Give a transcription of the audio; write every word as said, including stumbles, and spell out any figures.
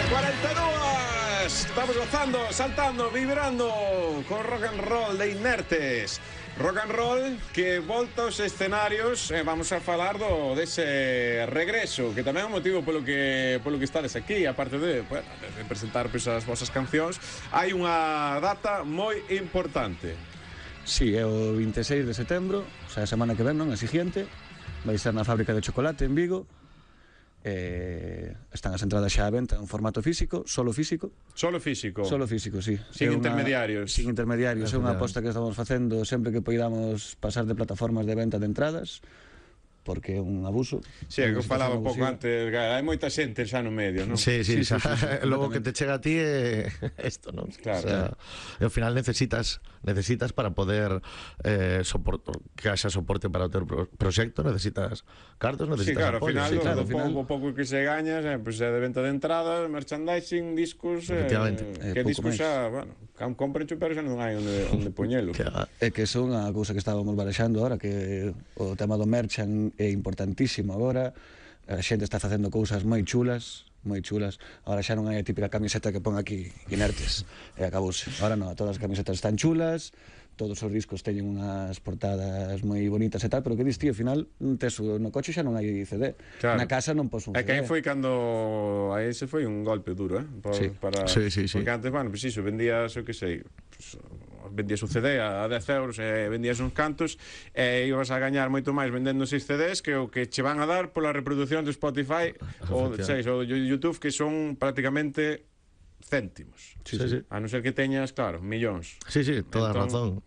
cuarenta y dos. Estamos gozando, saltando, vibrando con rock and roll de Inertes. Rock and roll que volta aos escenarios. eh, Vamos a falar do dese regreso, que tamén é un motivo polo que polo que estades aquí. Aparte de, bueno, de presentar pois, as vosas cancións, hai unha data moi importante. Sí, é o vinte e seis de setembro, o sea, a semana que ven, non? A siguiente. Vai estar na fábrica de chocolate en Vigo. Eh, están as entradas xa a venta en formato físico, solo físico. Solo físico. Solo físico, sí. Sin É unha- intermediarios. Sin intermediarios, é unha aposta que estamos facendo sempre que poidamos pasar de plataformas de venta de entradas, porque é un abuso. Si, é que eu falaba un pouco abusiva. antes, hai moita xente xa no medio, non? Sí, sí, Sí, sí, xa, sí, sí, logo que completamente. te chega a ti é isto, non? Claro. O sea, e ao final necesitas necesitas para poder eh, soportar, que haxa soporte para o teu pro- proxecto, necesitas cartos, Sí, necesitas claro, ao apoio. final, Sí, do, claro, do ao final. pouco, pouco que se gaña, eh, pues, é de venta de entradas, merchandising, discos, eh, Efectivamente. Eh, que pouco discos máis. xa, bueno, can compren pero xa non hai onde, onde poñelo. Que a- É que é unha cousa que estábamos barexando agora, que o tema do merchan é importantísimo agora. A xente está facendo cousas moi chulas, moi chulas. Agora xa non hai a típica camiseta que pon aquí Inertes e acabouse. Agora non, todas as camisetas están chulas, todos os discos teñen unhas portadas moi bonitas e tal, pero que dis ti, ao final tes, no coche xa non hai C D. Claro. Na casa non pos un É C D. que aí foi cando aí se foi un golpe duro, eh, por, Sí. para Sí, sí, sí. porque antes, bueno, pues iso, vendías, eu que sei, pues, vendías un C D a dez euros e vendías uns cantos e ibas a gañar moito máis vendendo seis C Ds que o que che van a dar pola reproducción de Spotify ou de seis ou de YouTube, que son prácticamente céntimos. Sí, sí. A non ser que teñas, claro, millóns. Sí, sí, toda a Entón, razón.